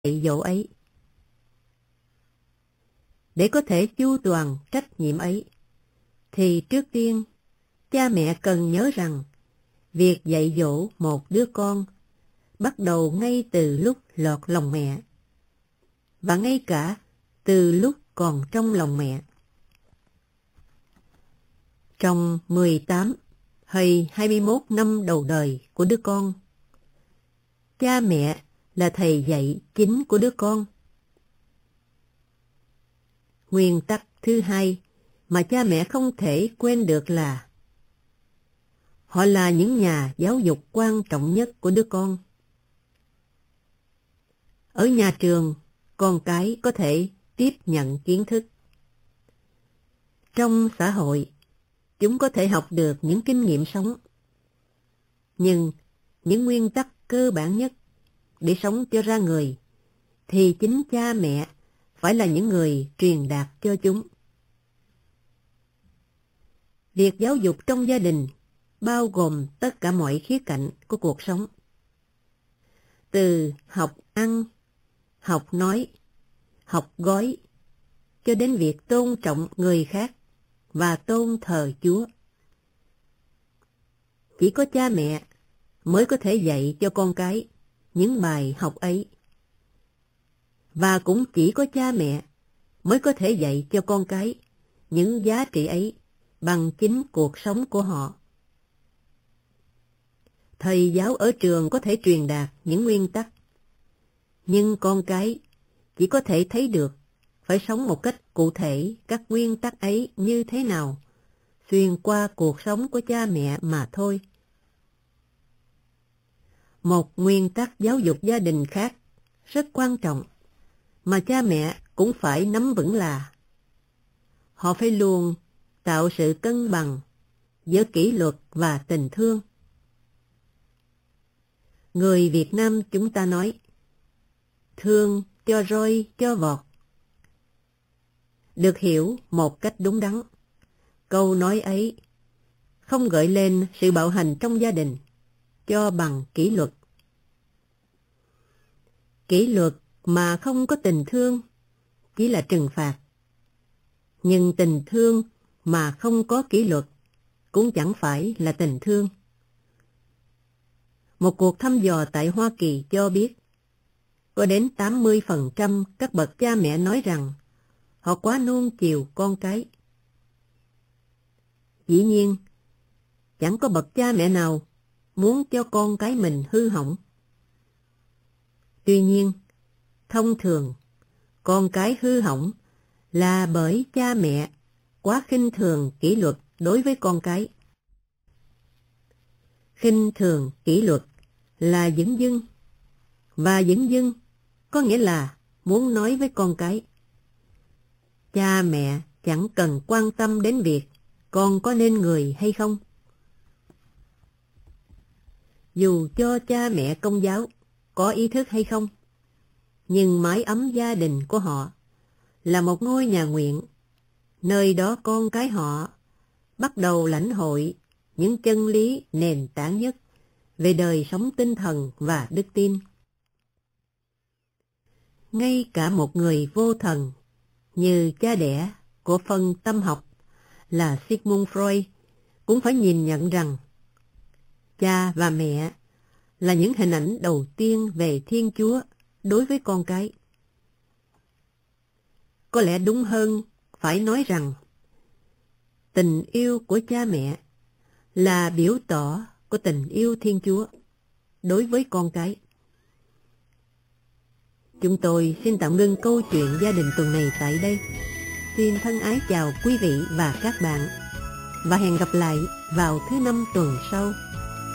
dạy dỗ ấy. Để có thể chu toàn trách nhiệm ấy, thì trước tiên, cha mẹ cần nhớ rằng việc dạy dỗ một đứa con bắt đầu ngay từ lúc lọt lòng mẹ, và ngay cả từ lúc còn trong lòng mẹ. Trong 18 hay 21 năm đầu đời của đứa con, cha mẹ là thầy dạy chính của đứa con. Nguyên tắc thứ hai mà cha mẹ không thể quên được là họ là những nhà giáo dục quan trọng nhất của đứa con. Ở nhà trường, con cái có thể tiếp nhận kiến thức. Trong xã hội, chúng có thể học được những kinh nghiệm sống. Nhưng những nguyên tắc cơ bản nhất để sống cho ra người thì chính cha mẹ phải là những người truyền đạt cho chúng. Việc giáo dục trong gia đình bao gồm tất cả mọi khía cạnh của cuộc sống. Từ học ăn, học nói, học gói, cho đến việc tôn trọng người khác và tôn thờ Chúa. Chỉ có cha mẹ mới có thể dạy cho con cái những bài học ấy. Và cũng chỉ có cha mẹ mới có thể dạy cho con cái những giá trị ấy bằng chính cuộc sống của họ. Thầy giáo ở trường có thể truyền đạt những nguyên tắc, nhưng con cái chỉ có thể thấy được phải sống một cách cụ thể các nguyên tắc ấy như thế nào xuyên qua cuộc sống của cha mẹ mà thôi. Một nguyên tắc giáo dục gia đình khác rất quan trọng mà cha mẹ cũng phải nắm vững là họ phải luôn tạo sự cân bằng giữa kỷ luật và tình thương. Người Việt Nam chúng ta nói, thương cho roi cho vọt. Được hiểu một cách đúng đắn, câu nói ấy không gợi lên sự bạo hành trong gia đình cho bằng kỷ luật. Kỷ luật mà không có tình thương chỉ là trừng phạt. Nhưng tình thương mà không có kỷ luật cũng chẳng phải là tình thương. Một cuộc thăm dò tại Hoa Kỳ cho biết có đến 80% các bậc cha mẹ nói rằng họ quá nuông chiều con cái. Dĩ nhiên, chẳng có bậc cha mẹ nào muốn cho con cái mình hư hỏng. Tuy nhiên, thông thường, con cái hư hỏng là bởi cha mẹ quá khinh thường kỷ luật đối với con cái. Khinh thường kỷ luật là dửng dưng, và dửng dưng có nghĩa là muốn nói với con cái: cha mẹ chẳng cần quan tâm đến việc con có nên người hay không. Dù cho cha mẹ Công giáo có ý thức hay không, nhưng mái ấm gia đình của họ là một ngôi nhà nguyện, nơi đó con cái họ bắt đầu lãnh hội những chân lý nền tảng nhất về đời sống tinh thần và đức tin. Ngay cả một người vô thần như cha đẻ của phần tâm học là Sigmund Freud cũng phải nhìn nhận rằng cha và mẹ là những hình ảnh đầu tiên về Thiên Chúa đối với con cái. Có lẽ đúng hơn phải nói rằng tình yêu của cha mẹ là biểu tỏ của tình yêu Thiên Chúa đối với con cái. Chúng tôi xin tạm ngưng câu chuyện gia đình tuần này tại đây. Xin thân ái chào quý vị và các bạn, và hẹn gặp lại vào thứ Năm tuần sau.